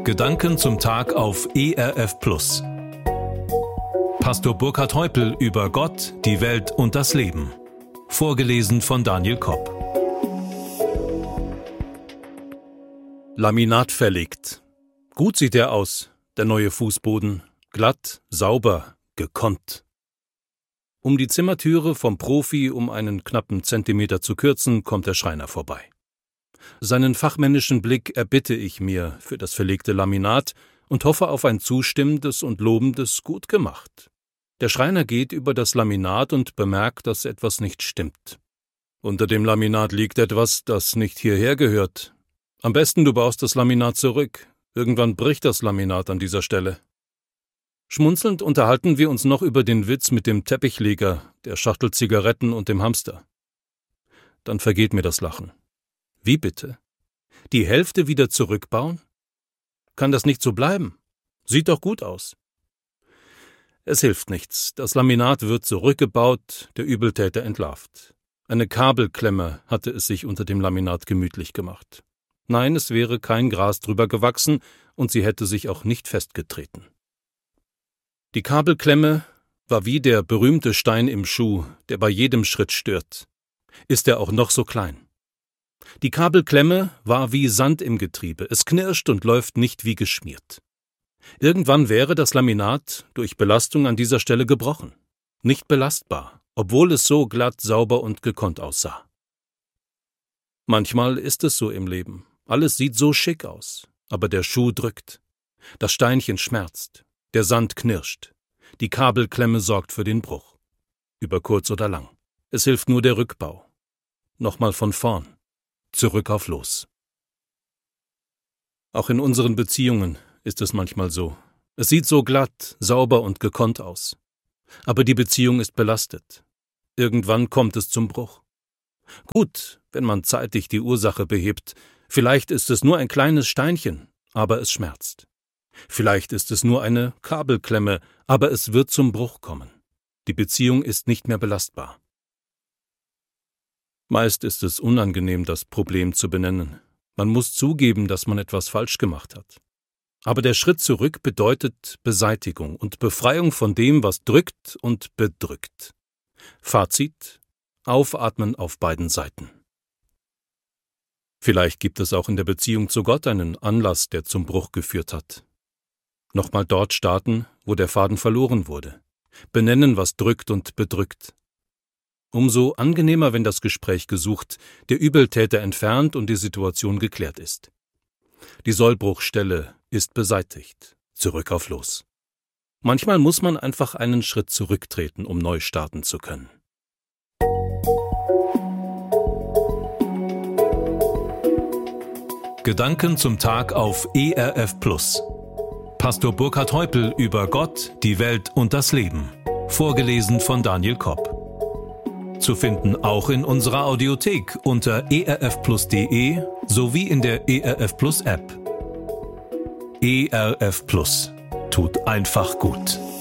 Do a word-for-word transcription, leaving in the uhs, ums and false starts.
Gedanken zum Tag auf E R F Plus. Pastor Burkhard Heupel über Gott, die Welt und das Leben. Vorgelesen von Daniel Kopp. Laminat verlegt. Gut sieht er aus, der neue Fußboden. Glatt, sauber, gekonnt. Um die Zimmertüre vom Profi um einen knappen Zentimeter zu kürzen, kommt der Schreiner vorbei. Seinen fachmännischen Blick erbitte ich mir für das verlegte Laminat und hoffe auf ein zustimmendes und lobendes Gut gemacht. Der Schreiner geht über das Laminat und bemerkt, dass etwas nicht stimmt. Unter dem Laminat liegt etwas, das nicht hierher gehört. Am besten du baust das Laminat zurück. Irgendwann bricht das Laminat an dieser Stelle. Schmunzelnd unterhalten wir uns noch über den Witz mit dem Teppichleger, der Schachtel Zigaretten und dem Hamster. Dann vergeht mir das Lachen. Wie bitte? Die Hälfte wieder zurückbauen? Kann das nicht so bleiben? Sieht doch gut aus. Es hilft nichts. Das Laminat wird zurückgebaut, der Übeltäter entlarvt. Eine Kabelklemme hatte es sich unter dem Laminat gemütlich gemacht. Nein, es wäre kein Gras drüber gewachsen und sie hätte sich auch nicht festgetreten. Die Kabelklemme war wie der berühmte Stein im Schuh, der bei jedem Schritt stört. Ist er auch noch so klein. Die Kabelklemme war wie Sand im Getriebe, es knirscht und läuft nicht wie geschmiert. Irgendwann wäre das Laminat durch Belastung an dieser Stelle gebrochen. Nicht belastbar, obwohl es so glatt, sauber und gekonnt aussah. Manchmal ist es so im Leben. Alles sieht so schick aus, aber der Schuh drückt. Das Steinchen schmerzt, der Sand knirscht. Die Kabelklemme sorgt für den Bruch. Über kurz oder lang. Es hilft nur der Rückbau. Nochmal von vorn. Zurück auf los. Auch in unseren Beziehungen ist es manchmal so. Es sieht so glatt, sauber und gekonnt aus. Aber die Beziehung ist belastet. Irgendwann kommt es zum Bruch. Gut, wenn man zeitig die Ursache behebt. Vielleicht ist es nur ein kleines Steinchen, aber es schmerzt. Vielleicht ist es nur eine Kabelklemme, aber es wird zum Bruch kommen. Die Beziehung ist nicht mehr belastbar. Meist ist es unangenehm, das Problem zu benennen. Man muss zugeben, dass man etwas falsch gemacht hat. Aber der Schritt zurück bedeutet Beseitigung und Befreiung von dem, was drückt und bedrückt. Fazit: Aufatmen auf beiden Seiten. Vielleicht gibt es auch in der Beziehung zu Gott einen Anlass, der zum Bruch geführt hat. Nochmal dort starten, wo der Faden verloren wurde. Benennen, was drückt und bedrückt. Umso angenehmer, wenn das Gespräch gesucht, der Übeltäter entfernt und die Situation geklärt ist. Die Sollbruchstelle ist beseitigt. Zurück auf los. Manchmal muss man einfach einen Schritt zurücktreten, um neu starten zu können. Gedanken zum Tag auf E R F Plus. Pastor Burkhard Heupel über Gott, die Welt und das Leben. Vorgelesen von Daniel Kopp. Zu finden auch in unserer Audiothek unter e r f plus punkt de sowie in der E R F Plus App. E R F Plus tut einfach gut.